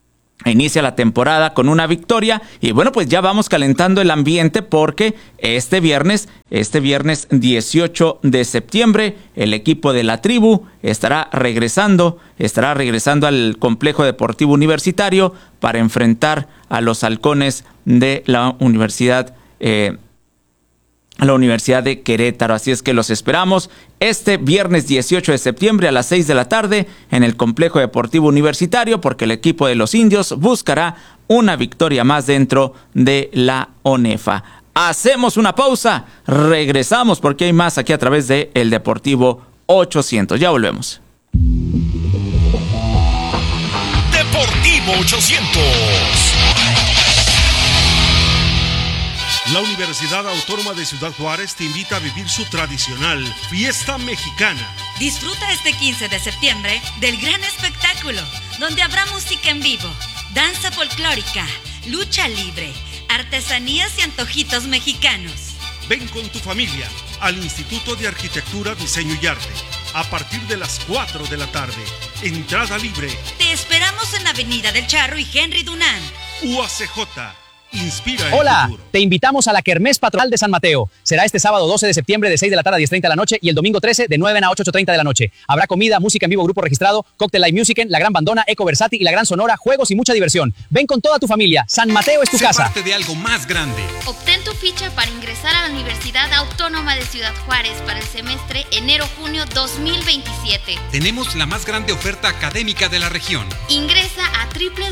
inicia la temporada con una victoria y bueno, pues ya vamos calentando el ambiente porque este viernes 18 de septiembre, el equipo de la tribu estará regresando al complejo deportivo universitario para enfrentar a los halcones de la Universidad de Querétaro. Así es que los esperamos este viernes 18 de septiembre a las 6 de la tarde en el Complejo Deportivo Universitario, porque el equipo de los indios buscará una victoria más dentro de la ONEFA. Hacemos una pausa, regresamos porque hay más aquí a través de El Deportivo 800. Ya volvemos. Deportivo 800. La Universidad Autónoma de Ciudad Juárez te invita a vivir su tradicional fiesta mexicana. Disfruta este 15 de septiembre del gran espectáculo, donde habrá música en vivo, danza folclórica, lucha libre, artesanías y antojitos mexicanos. Ven con tu familia al Instituto de Arquitectura, Diseño y Arte a partir de las 4 de la tarde. Entrada libre. Te esperamos en Avenida del Charro y Henry Dunant. UACJ. Inspira el Hola, futuro. te invitamos a la Kermés Patronal de San Mateo. Será este sábado 12 de septiembre de 6 de la tarde a 10:30 de la noche y el domingo 13 de 9 a 8:30 de la noche. Habrá comida, música en vivo, grupo registrado, Cocktail Live Music, la Gran Bandona, Eco Versati y la Gran Sonora, juegos y mucha diversión. Ven con toda tu familia. San Mateo es tu casa. Sé parte de algo más grande. Obtén tu ficha para ingresar a la Universidad Autónoma de Ciudad Juárez para el semestre enero-junio 2027. Tenemos la más grande oferta académica de la región. Ingresa a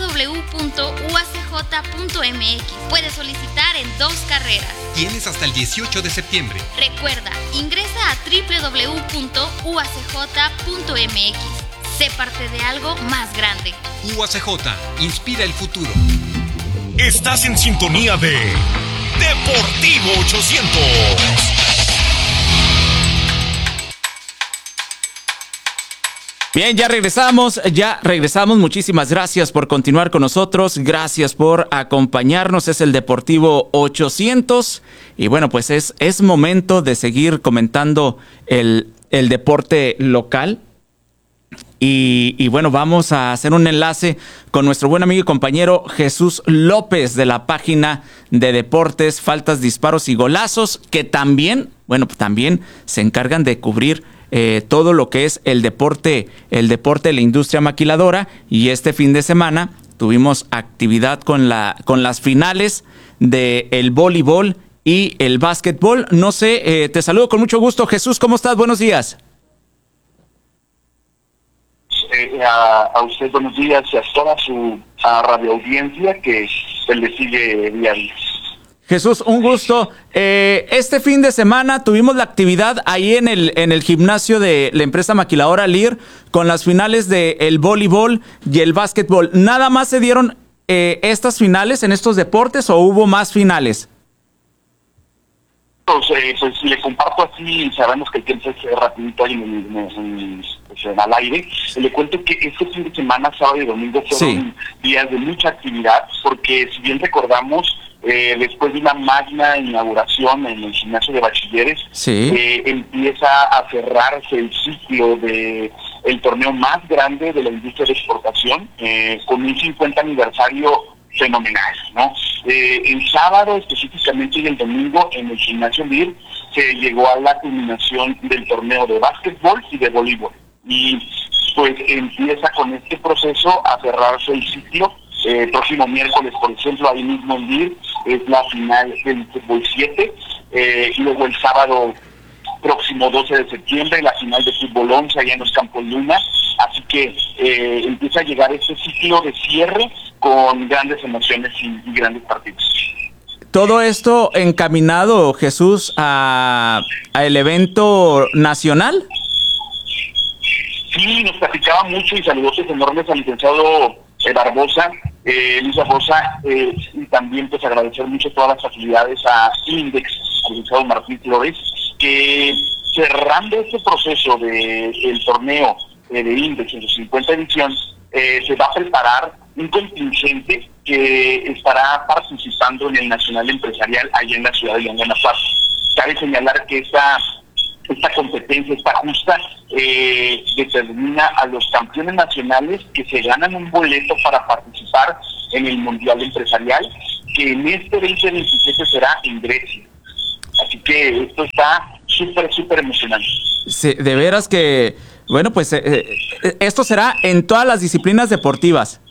www.uacj.mx. Puedes solicitar en 2 carreras. Tienes hasta el 18 de septiembre. Recuerda, ingresa a www.uacj.mx. Sé parte de algo más grande. UACJ, inspira el futuro. Estás en sintonía de Deportivo 800. Bien, ya regresamos. Muchísimas gracias por continuar con nosotros. Gracias por acompañarnos. Es el Deportivo 800. Y bueno, pues es momento de seguir comentando el deporte local. Y bueno, vamos a hacer un enlace con nuestro buen amigo y compañero Jesús López de la página de deportes, faltas, disparos y golazos, que también se encargan de cubrir todo lo que es el deporte de la industria maquiladora. Y este fin de semana tuvimos actividad con las finales del voleibol y el básquetbol. No sé, te saludo con mucho gusto. Jesús, ¿cómo estás? Buenos días. A usted buenos días y a toda su radioaudiencia que se le sigue diario. Jesús, un gusto. Este fin de semana tuvimos la actividad ahí en el gimnasio de la empresa maquiladora Lear con las finales del voleibol y el básquetbol. ¿Nada más se dieron estas finales en estos deportes o hubo más finales? Pues le comparto así, sabemos que el tiempo es rapidito ahí al aire. Le cuento que este fin de semana, sábado y domingo, fueron días de mucha actividad, porque si bien recordamos, después de una magna inauguración en el gimnasio de bachilleres, empieza a cerrarse el ciclo de el torneo más grande de la industria de exportación, con un 50 aniversario fenomenal, ¿no? El sábado específicamente y el domingo en el gimnasio Lear se llegó a la culminación del torneo de básquetbol y de voleibol, y pues empieza con este proceso a cerrarse el ciclo. Próximo miércoles, por ejemplo, ahí mismo en Lear es la final del fútbol 7, y luego el sábado próximo 12 de septiembre la final de fútbol 11 allá en los Campos Luna. Así que empieza a llegar este ciclo de cierre con grandes emociones y grandes partidos. Todo esto encaminado, Jesús, a el evento nacional. Sí, nos platicaba mucho y saludos enormes al licenciado Barbosa, Luis Barbosa, y también pues agradecer mucho todas las facilidades a Index, al licenciado Martín Flores, que cerrando este proceso del torneo de Index en su 50 edición, se va a preparar un contingente que estará participando en el Nacional Empresarial allá en la ciudad de León, Guanajuato. Cabe señalar que esta competencia, esta justa, determina a los campeones nacionales que se ganan un boleto para participar en el Mundial Empresarial, que en este 2027 será en Grecia. Así que esto está súper emocionante. Sí, de veras que, bueno, pues esto será en todas las disciplinas deportivas.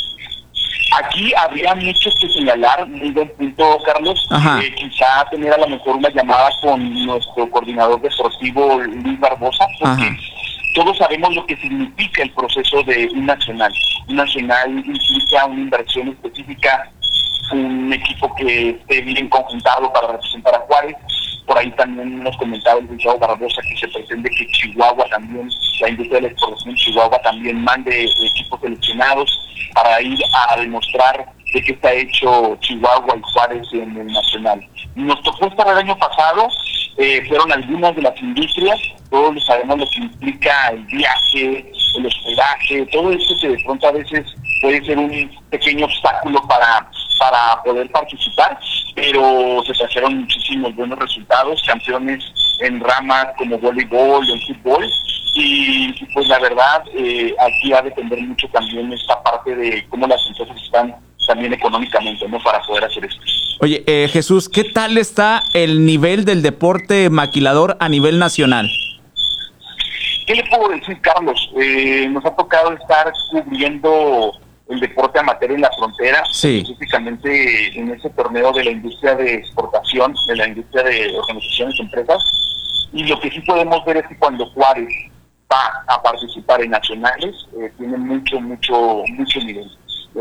Aquí habría mucho que señalar, muy buen punto, Carlos. Quizá tener a lo mejor una llamada con nuestro coordinador deportivo, Luis Barbosa, porque todos sabemos lo que significa el proceso de un nacional. Un nacional implica una inversión específica, un equipo que esté bien conjuntado para representar a Juárez. Por ahí también nos comentaba el licenciado Barbosa que se pretende que Chihuahua también, la industria de la exportación de Chihuahua también mande equipos seleccionados para ir a demostrar de qué está hecho Chihuahua y Juárez en el nacional. Nos tocó estar el año pasado, fueron algunas de las industrias, todos sabemos lo que implica el viaje, el hospedaje, todo eso que de pronto a veces puede ser un pequeño obstáculo para poder participar, pero se trajeron muchísimos buenos resultados, campeones en ramas como voleibol, en fútbol, y pues la verdad aquí va a depender mucho también esta parte de cómo las empresas están también económicamente, ¿no?, para poder hacer esto. Oye, Jesús, ¿qué tal está el nivel del deporte maquilador a nivel nacional? ¿Qué le puedo decir, Carlos? Nos ha tocado estar cubriendo el deporte amateur en la frontera, específicamente en ese torneo de la industria de exportación, de la industria de organizaciones y empresas, y lo que sí podemos ver es que cuando Juárez va a participar en nacionales, tiene mucho nivel.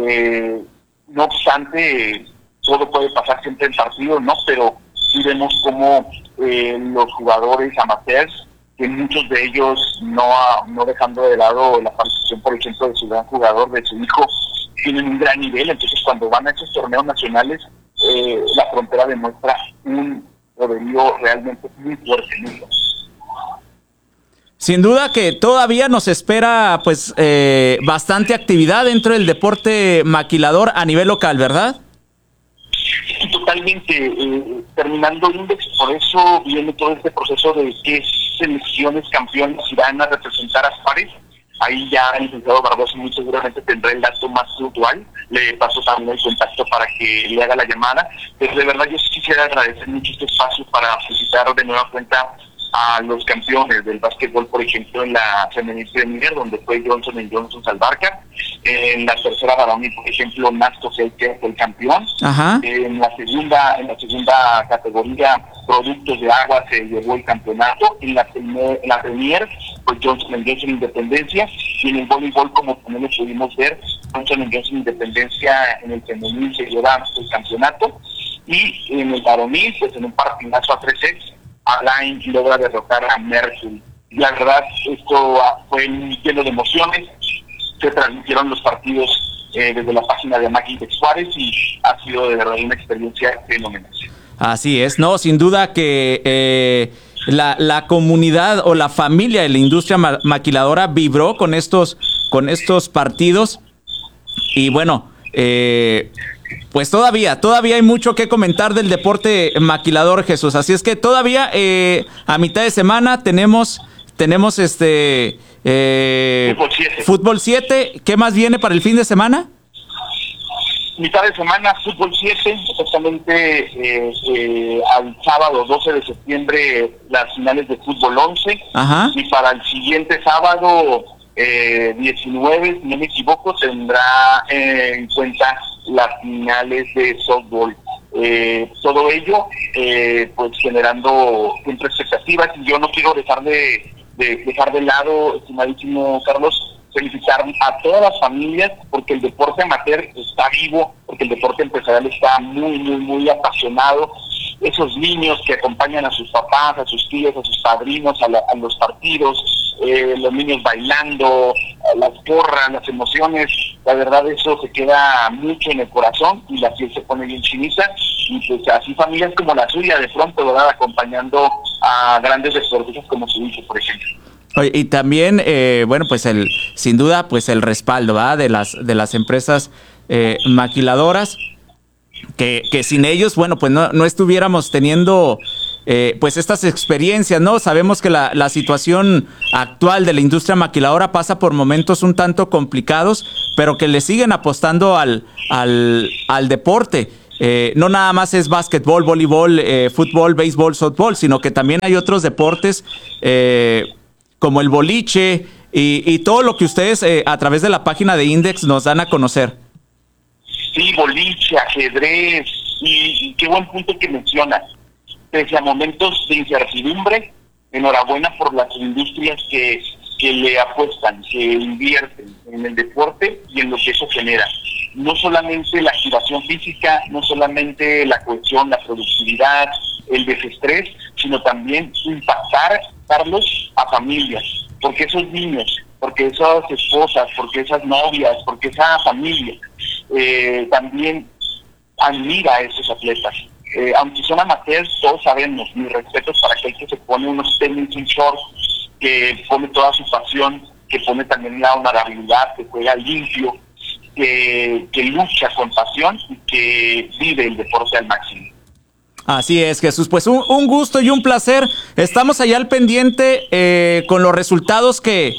No obstante, todo puede pasar siempre en partido, ¿no? Pero sí vemos cómo los jugadores amateurs, que muchos de ellos no dejando de lado la participación, por ejemplo, de su gran jugador, de su hijo, tienen un gran nivel. Entonces, cuando van a esos torneos nacionales, la frontera demuestra un poderío realmente muy fuerte. Sin duda que todavía nos espera pues bastante actividad dentro del deporte maquilador a nivel local, ¿verdad? Sí, totalmente. Terminando el Index, por eso viene todo este proceso de qué selecciones campeones irán a representar a Juárez. Ahí ya el licenciado Barbosa muy seguramente tendrá el dato más puntual. Le paso también el contacto para que le haga la llamada. Pero de verdad yo sí quisiera agradecer mucho este espacio para felicitar de nueva cuenta a los campeones del básquetbol, por ejemplo, en la femenil premier, donde fue Johnson & Johnson Salvarca. En la tercera varonil, por ejemplo, Nasco fue el campeón. En la segunda categoría, productos de agua, se llevó el campeonato. En la premier, pues Johnson & Johnson Independencia. Y en el voleibol, como también lo pudimos ver, Johnson & Johnson Independencia en el femenil se lleva el campeonato. Y en el varonil, pues en un partidazo a 3 sets, Alain logra derrotar a Merkel. La verdad, esto fue lleno de emociones. Se transmitieron los partidos desde la página de Magitex Juárez y ha sido de verdad una experiencia fenomenal. Así es, no, sin duda que la comunidad o la familia de la industria maquiladora vibró con estos partidos y bueno, pues todavía hay mucho que comentar del deporte maquilador, Jesús. Así es que todavía a mitad de semana tenemos Fútbol 7. ¿Qué más viene para el fin de semana? Mitad de semana, Fútbol 7, exactamente al sábado 12 de septiembre las finales de Fútbol 11. Y para el siguiente sábado 19, si no me equivoco, tendrá en cuenta las finales de softball. Todo ello pues generando siempre expectativas, y yo no quiero dejar de lado, estimadísimo Carlos, felicitar a todas las familias, porque el deporte amateur está vivo, porque el deporte empresarial está muy apasionado. Esos niños que acompañan a sus papás, a sus tíos, a sus padrinos a los partidos, los niños bailando, las porras, las emociones, la verdad eso se queda mucho en el corazón y la piel se pone bien chinita, y pues así familias como la suya de pronto, ¿verdad?, acompañando a grandes deportistas como su hijo, por ejemplo. Oye, y también, bueno, pues sin duda, pues el respaldo, ¿verdad?, de las empresas maquiladoras, que sin ellos, bueno, pues no estuviéramos teniendo pues estas experiencias, ¿no? Sabemos que la situación actual de la industria maquiladora pasa por momentos un tanto complicados, pero que le siguen apostando al deporte. No nada más es básquetbol, voleibol, fútbol, béisbol, softball, sino que también hay otros deportes como el boliche y todo lo que ustedes a través de la página de Index nos dan a conocer. Sí, boliche, ajedrez, y qué buen punto que menciona. Pese a momentos de incertidumbre, enhorabuena por las industrias que le apuestan, que invierten en el deporte y en lo que eso genera. No solamente la activación física, no solamente la cohesión, la productividad, el desestrés, sino también impactarlos a familias, porque esos niños, porque esas esposas, porque esas novias, porque esa familia también admira a esos atletas. Aunque son amateurs, todos sabemos, mis respetos para aquel que se pone unos tenis, un short, que pone toda su pasión, que pone también la honorabilidad, que juega limpio, que lucha con pasión y que vive el deporte al máximo. Así es, Jesús. Pues un gusto y un placer. Estamos allá al pendiente con los resultados que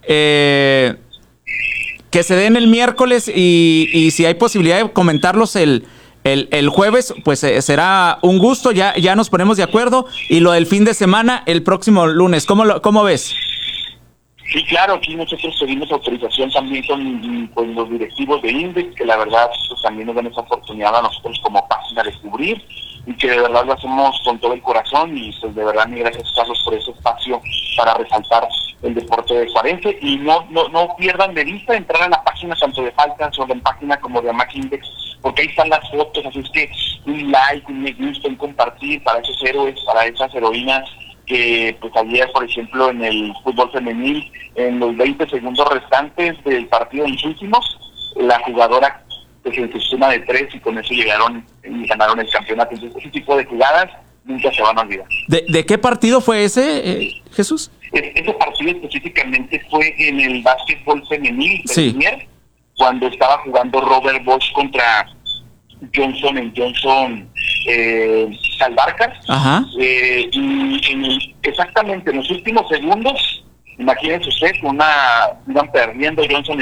se den el miércoles y si hay posibilidad de comentarlos el jueves, pues será un gusto. Ya nos ponemos de acuerdo. Y lo del fin de semana, el próximo lunes. ¿Cómo ves? Sí, claro, aquí nosotros pedimos autorización también con los directivos de Index, que la verdad pues, también nos dan esa oportunidad a nosotros como página de cubrir, y que de verdad lo hacemos con todo el corazón, y pues de verdad mi gracias, Carlos, por ese espacio para resaltar el deporte de Juarense. Y no pierdan de vista entrar a la página tanto de Falcons o de la página como de Amac Index, porque ahí están las fotos, así es que un like, un me gusta, un compartir para esos héroes, para esas heroínas que pues ayer, por ejemplo, en el fútbol femenil, en los 20 segundos restantes del partido en los últimos, la jugadora pues en sistema de 3 y con eso llegaron y ganaron el campeonato. Entonces, ese tipo de jugadas nunca se van a olvidar. ¿De qué partido fue ese, Jesús? Ese partido específicamente fue en el básquetbol femenil, sí, cuando estaba jugando Robert Bosch contra Johnson Salvarcas. Ajá. Y exactamente en los últimos segundos, imagínense usted, iban perdiendo Johnson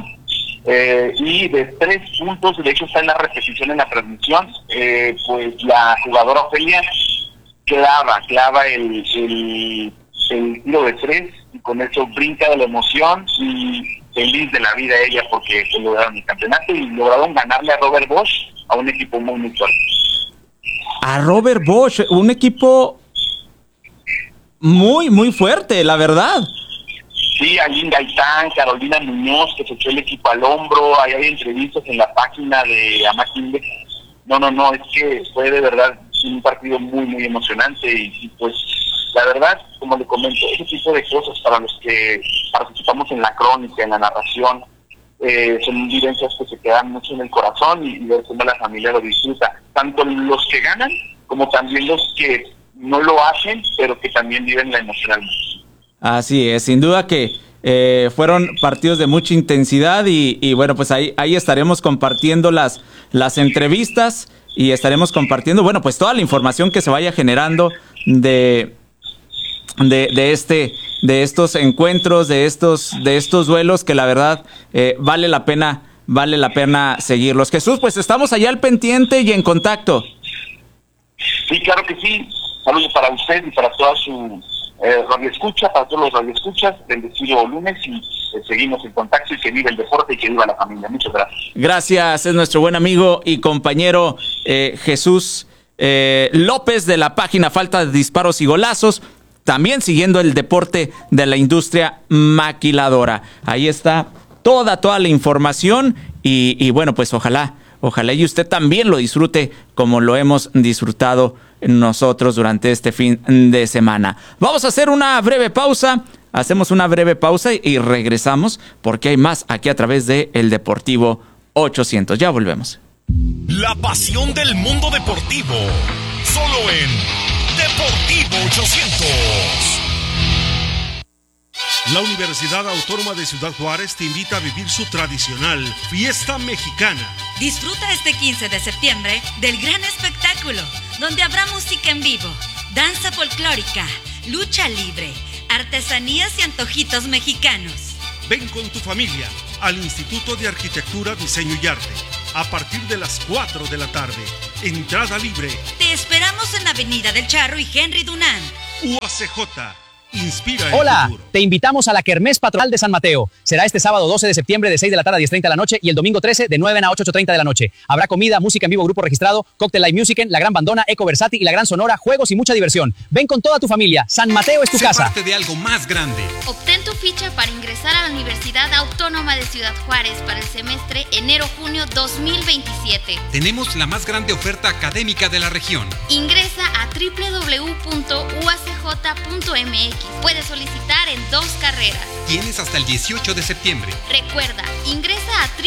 y de 3 puntos, de hecho está en la repetición en la transmisión, pues la jugadora Ofelia clava el tiro de 3 y con eso brinca de la emoción y feliz de la vida ella porque lograron el campeonato y lograron ganarle a Robert Bosch, a un equipo muy fuerte. A Robert Bosch, un equipo muy, muy fuerte, la verdad. Sí, Aline Gaitán, Carolina Muñoz, que se echó el equipo al hombro, ahí hay entrevistas en la página de Amac Index. No, es que fue de verdad un partido muy, muy emocionante y pues la verdad, como le comento, ese tipo de cosas para los que participamos en la crónica, en la narración, son vivencias que se quedan mucho en el corazón y ver cómo la familia lo disfruta, tanto los que ganan como también los que no lo hacen, pero que también viven la emoción. Así es, sin duda que fueron partidos de mucha intensidad y bueno, pues ahí estaremos compartiendo las entrevistas y estaremos compartiendo, bueno, pues toda la información que se vaya generando de estos encuentros, de estos duelos que la verdad vale la pena seguirlos. Jesús, pues estamos allá al pendiente y en contacto. Sí, claro que sí. Saludos para usted y para toda su radioescucha, para todos los radioescuchas. Bendecido lunes y seguimos en contacto y que viva el deporte y que viva la familia. Muchas gracias. Gracias, es nuestro buen amigo y compañero Jesús López de la página Falta de Disparos y Golazos, también siguiendo el deporte de la industria maquiladora. Ahí está toda la información y bueno, pues ojalá y usted también lo disfrute como lo hemos disfrutado nosotros durante este fin de semana. Vamos a hacer una breve pausa, hacemos una breve pausa y regresamos porque hay más aquí a través de El Deportivo 800. Ya volvemos. La pasión del mundo deportivo, solo en Deportivo 800. La Universidad Autónoma de Ciudad Juárez te invita a vivir su tradicional Fiesta Mexicana. Disfruta este 15 de septiembre del gran espectáculo, donde habrá música en vivo, danza folclórica, lucha libre, artesanías y antojitos mexicanos. Ven con tu familia al Instituto de Arquitectura, Diseño y Arte a partir de las 4 de la tarde. Entrada libre. Te esperamos en Avenida del Charro y Henry Dunant. UACJ. Inspira el Hola, futuro. te invitamos a la Kermés Patronal de San Mateo. Será este sábado 12 de septiembre de 6 de la tarde a 10:30 de la noche y el domingo 13 de 9 a 8:30 de la noche. Habrá comida, música en vivo, grupo registrado, Cocktail Live Music, la Gran Bandona, Eco Versátil y la Gran Sonora, juegos y mucha diversión. Ven con toda tu familia. San Mateo es tu casa. Sé parte de algo más grande. Obtén tu ficha para ingresar a la Universidad Autónoma de Ciudad Juárez para el semestre enero-junio 2027. Tenemos la más grande oferta académica de la región. Ingresa a www.uacj.mx. Puedes solicitar en 2 carreras. Tienes hasta el 18 de septiembre. Recuerda, ingresa a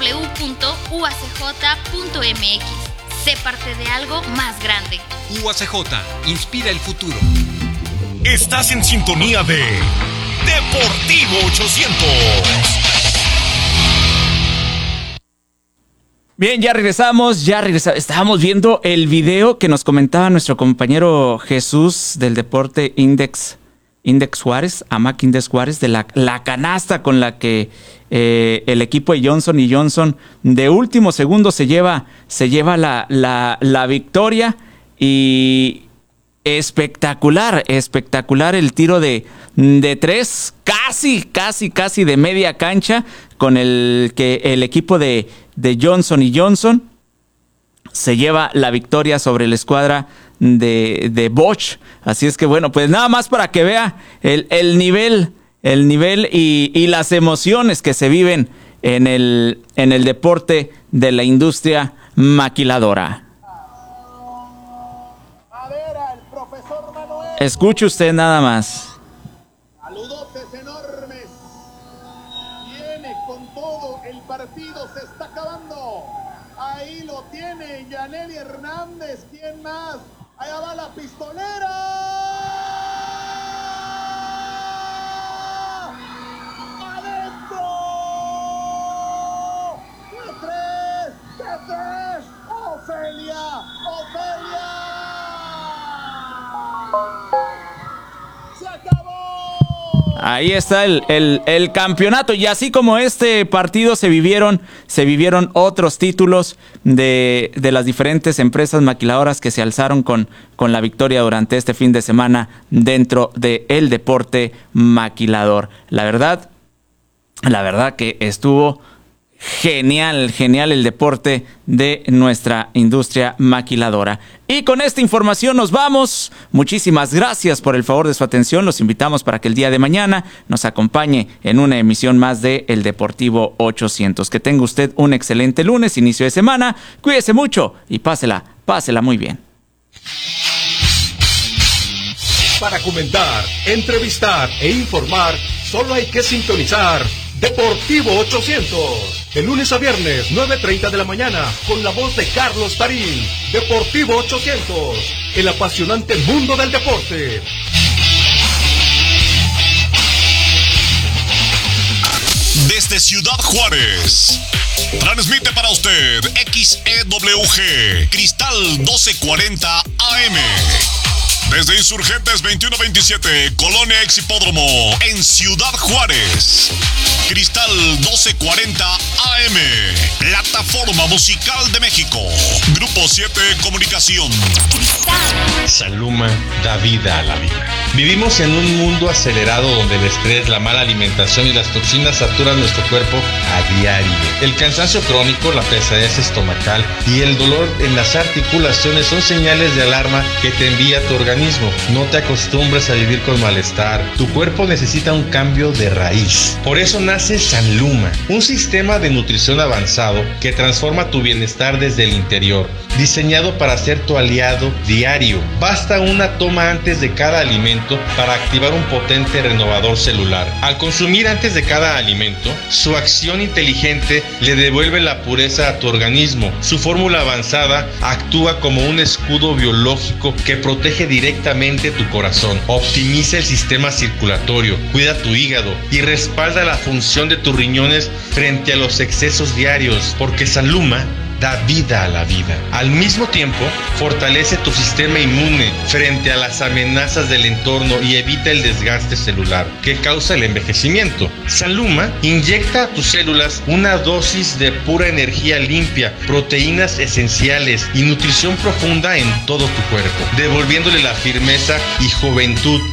www.uacj.mx. Sé parte de algo más grande. UACJ, inspira el futuro. Estás en sintonía de Deportivo 800. Bien, ya regresamos. Estábamos viendo el video que nos comentaba nuestro compañero Jesús del Deporte Index Juárez, AMAC Index Juárez, de la canasta con la que el equipo de Johnson & Johnson de último segundo se lleva la victoria. Y espectacular el tiro de 3, casi de media cancha, con el que el equipo de Johnson & Johnson se lleva la victoria sobre la escuadra de Bosch. Así es que bueno, pues nada más para que vea el nivel y las emociones que se viven en el deporte de la industria maquiladora. Escuche usted nada más. Saludotes enormes. Viene con todo, el partido se está acabando. Ahí lo tiene Yaneli Hernández. ¿Quién más? Allá va la pistolera. ¡Adentro! ¡De tres! ¡Ofelia! ¡Se acabó! Ahí está el campeonato. Y así como este partido se vivieron otros títulos de las diferentes empresas maquiladoras que se alzaron con la victoria durante este fin de semana dentro del deporte maquilador. La verdad que estuvo genial el deporte de nuestra industria maquiladora. Y con esta información nos vamos. Muchísimas gracias por el favor de su atención. Los invitamos para que el día de mañana nos acompañe en una emisión más de El Deportivo 800. Que tenga usted un excelente lunes, inicio de semana. Cuídese mucho y pásela muy bien. Para comentar, entrevistar e informar, solo hay que sintonizar Deportivo 800. De lunes a viernes, 9:30 de la mañana, con la voz de Carlos Tarín. Deportivo 800, el apasionante mundo del deporte. Desde Ciudad Juárez, transmite para usted XEWG, Cristal 1240 AM. Desde Insurgentes 2127, Colonia Ex Hipódromo, en Ciudad Juárez. Cristal 1240 AM, Plataforma Musical de México. Grupo 7 Comunicación. Saluma da vida a la vida. Vivimos en un mundo acelerado donde el estrés, la mala alimentación y las toxinas saturan nuestro cuerpo a diario. El cansancio crónico, la pesadez estomacal y el dolor en las articulaciones son señales de alarma que te envía tu organismo. No te acostumbres a vivir con malestar. Tu cuerpo necesita un cambio de raíz. Por eso nace Sanluma, un sistema de nutrición avanzado que transforma tu bienestar desde el interior, diseñado para ser tu aliado diario. Basta una toma antes de cada alimento para activar un potente renovador celular. Al consumir antes de cada alimento, su acción inteligente le devuelve la pureza a tu organismo. Su fórmula avanzada actúa como un escudo biológico que protege directamente tu corazón, optimiza el sistema circulatorio, cuida tu hígado y respalda la función de tus riñones frente a los excesos diarios, porque Sanluma da vida a la vida. Al mismo tiempo, fortalece tu sistema inmune frente a las amenazas del entorno y evita el desgaste celular que causa el envejecimiento. Saluma inyecta a tus células una dosis de pura energía limpia, proteínas esenciales y nutrición profunda en todo tu cuerpo, devolviéndole la firmeza y juventud